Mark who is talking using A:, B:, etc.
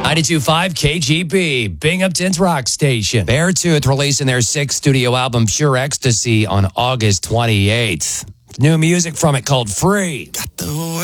A: 92.5 KGB, Binghamton's rock station. Beartooth releasing their sixth studio album, Pure Ecstasy, on August 28th. New music from it called Free.
B: Got the